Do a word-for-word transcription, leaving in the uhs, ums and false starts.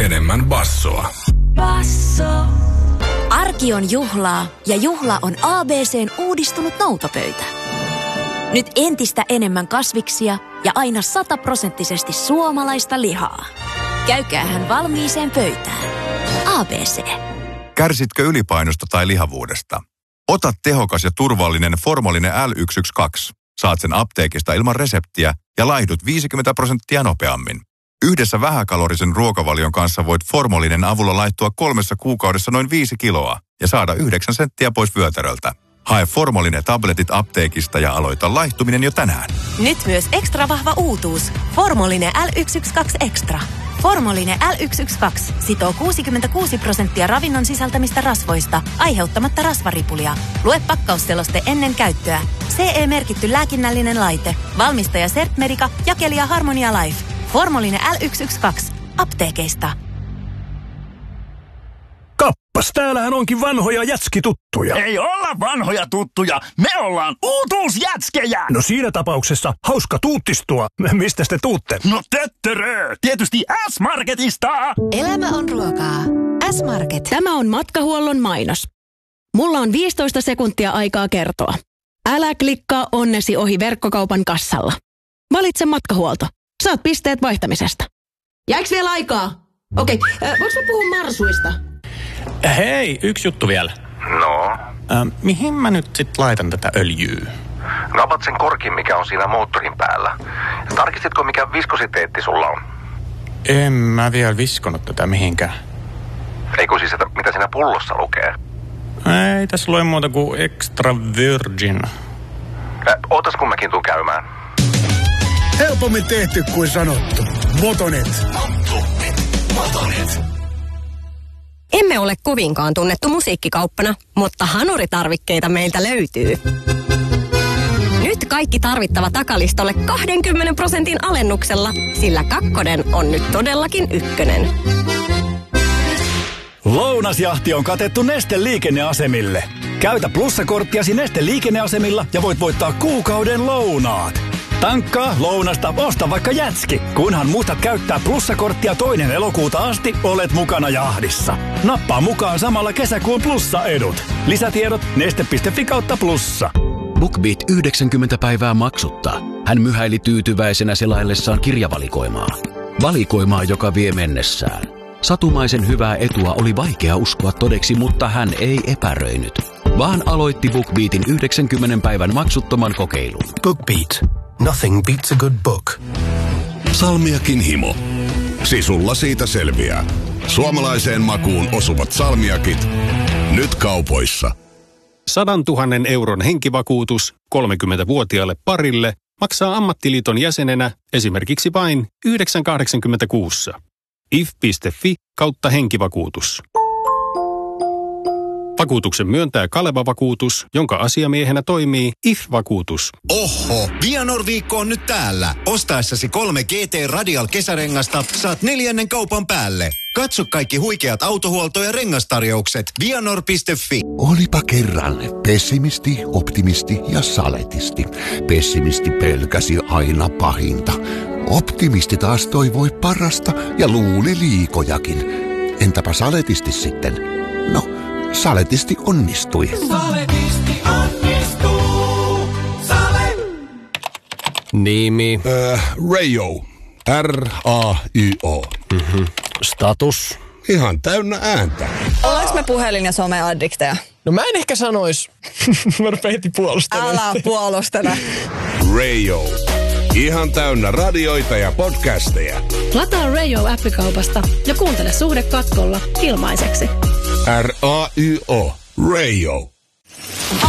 enemmän bassoa. Basso. Arki on juhlaa ja juhla on A B C:n uudistunut noutopöytä. Nyt entistä enemmän kasviksia ja aina sataprosenttisesti suomalaista lihaa. Käykäähän valmiiseen pöytään. A B C. Kärsitkö ylipainosta tai lihavuudesta? Ota tehokas ja turvallinen Formolinen L yksi yksi kaksi. Saat sen apteekista ilman reseptiä ja laihdut viisikymmentä prosenttia nopeammin. Yhdessä vähäkalorisen ruokavalion kanssa voit Formolinen avulla laittua kolmessa kuukaudessa noin viisi kiloa ja saada yhdeksän senttiä pois vyötäröltä. Hae Formolinen tabletit apteekista ja aloita laihtuminen jo tänään. Nyt myös ekstra vahva uutuus. Formolinen L yksi yksi kaksi Extra. Formolinen L yksi yksi kaksi sitoo kuusikymmentäkuusi prosenttia ravinnon sisältämistä rasvoista, aiheuttamatta rasvaripulia. Lue pakkausseloste ennen käyttöä. C E-merkitty lääkinnällinen laite. Valmistaja Sertmedica, jakelija Harmonia Life. Formolinen L yksi yksi kaksi. Apteekeista. Kappas, täällähän onkin vanhoja jätskituttuja. Ei olla vanhoja tuttuja, me ollaan uutuusjätskejä! No siinä tapauksessa hauska tuuttistua. Mistä te tuutte? No töttörö, tietysti S-Marketista! Elämä on ruokaa. S-Market. Tämä on matkahuollon mainos. Mulla on viisitoista sekuntia aikaa kertoa. Älä klikkaa onnesi ohi verkkokaupan kassalla. Valitse matkahuolto. Saat pisteet vaihtamisesta. Jääks vielä aikaa? Okei, äh, voinko mä puhua marsuista? Hei, yksi juttu vielä. No? Äh, mihin mä nyt sit laitan tätä öljyä? No avat sen korkin, mikä on siinä moottorin päällä. Tarkistitko, mikä viskositeetti sulla on? En mä vielä viskonut tätä mihinkään. Eikö siis, että mitä siinä pullossa lukee? Ei tässä lue muuta kuin extra virgin. Äh, ootas kun mäkin tuun käymään. Helpommin tehty kuin sanottu. Motonet. Motonet. Motonet. Emme ole kovinkaan tunnettu musiikkikauppana, mutta hanuritarvikkeita meiltä löytyy. Nyt kaikki tarvittava takalistolle kaksikymmentä prosentin alennuksella, sillä kakkonen on nyt todellakin ykkönen. Lounasjahti on katettu Neste liikenneasemille. Käytä plussakorttiasi Neste liikenneasemilla ja voit voittaa kuukauden lounaat. Tankkaa, lounasta, osta vaikka jätski. Kunhan muistat käyttää plussakorttia toinen elokuuta asti, olet mukana jahdissa. Nappaa mukaan samalla kesäkuun plussa-edut. Lisätiedot neste piste fi kautta plussa. BookBeat yhdeksänkymmentä päivää maksutta. Hän myhäili tyytyväisenä selaillessaan kirjavalikoimaa. Valikoimaa, joka vie mennessään. Satumaisen hyvää etua oli vaikea uskoa todeksi, mutta hän ei epäröinyt, vaan aloitti BookBeatin yhdeksänkymmenen päivän maksuttoman kokeilun. BookBeat. Nothing beats a good book. Salmiakin himo. Sisulla siitä selviää. Suomalaiseen makuun osuvat salmiakit. Nyt kaupoissa. Sadan tuhannen euron henkivakuutus kolmekymmentävuotiaalle parille maksaa ammattiliiton jäsenenä esimerkiksi vain yhdeksän kahdeksankymmentä kuussa. if piste fi kautta henkivakuutus. Vakuutuksen myöntää Kaleva-vakuutus, jonka asiamiehenä toimii I F-vakuutus. Oho, Vianor-viikko on nyt täällä. Ostaessasi kolme G T Radial kesärengasta saat neljännen kaupan päälle. Katso kaikki huikeat autohuolto- ja rengastarjoukset vianor piste fi. Olipa kerran pessimisti, optimisti ja saletisti. Pessimisti pelkäsi aina pahinta. Optimisti taas toivoi parasta ja luuli liikojakin. Entäpä saletisti sitten? No, saletisti onnistui. Saletisti onnistuu. Sale. Nimi. Äh, Rayo. R A Y O. Mm-hmm. Status. Ihan täynnä ääntä. Ollaanko me puhelin- ja someaddikteja? No mä en ehkä sanois. Mä rupean heti puolustelemaan. Älä puolustele. Rayo. Ihan täynnä radioita ja podcasteja. Lataa Rayo-appikaupasta ja kuuntele Suhde katkolla ilmaiseksi. R A Y O. Rayo.